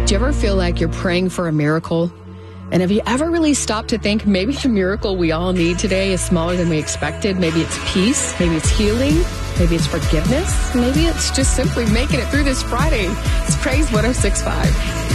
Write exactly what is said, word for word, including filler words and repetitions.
Do you ever feel like you're praying for a miracle? And have you ever really stopped to think maybe the miracle we all need today is smaller than we expected? Maybe it's peace. Maybe it's healing. Maybe it's forgiveness. Maybe it's just simply making it through this Friday. It's Praise one oh six point five.